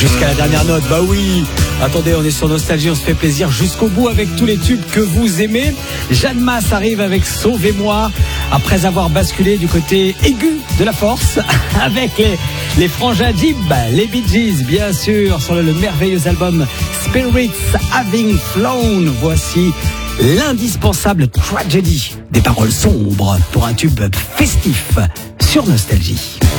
Jusqu'à la dernière note, bah oui. Attendez, on est sur Nostalgie, on se fait plaisir jusqu'au bout avec tous les tubes que vous aimez. Jeanne Masse arrive avec Sauvez-moi, après avoir basculé du côté aigu de la force, avec les frangins Jib, les Bee Gees, bien sûr, sur le merveilleux album Spirits Having Flown. Voici l'indispensable Tragedy, des paroles sombres pour un tube festif sur Nostalgie.